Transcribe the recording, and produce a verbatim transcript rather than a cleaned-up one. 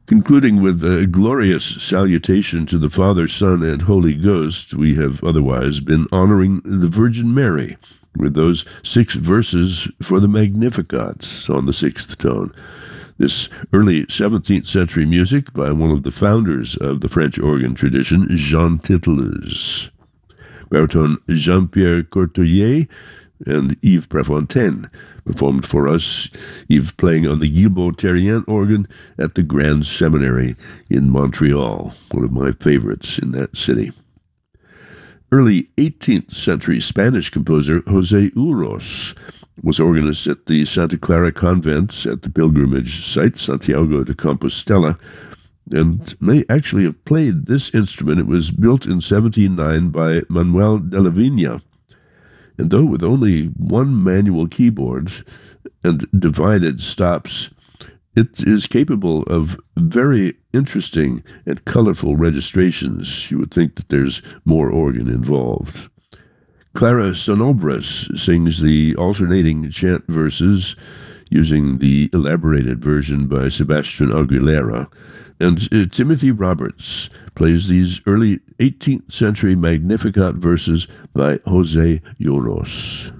Concluding with a glorious salutation to the Father, Son, and Holy Ghost, we have otherwise been honoring the Virgin Mary with those six verses for the Magnificat on the sixth tone. This early seventeenth century music by one of the founders of the French organ tradition, Jean Tittelers. Baritone Jean-Pierre Courtoyer and Yves Prefontaine performed for us, Yves playing on the Guilbeault-Terrien organ at the Grand Seminary in Montreal, one of my favorites in that city. Early eighteenth century Spanish composer José Urros was organist at the Santa Clara Convent at the pilgrimage site Santiago de Compostela, and may actually have played this instrument. It was built in seventeen oh nine by Manuel de la Vigna, and though with only one manual keyboard and divided stops, it is capable of very interesting and colorful registrations. You would think that there's more organ involved. Clara Sonobras sings the alternating chant verses using the elaborated version by Sebastian Aguilera, and uh, Timothy Roberts plays these early eighteenth century Magnificat verses by José Urros.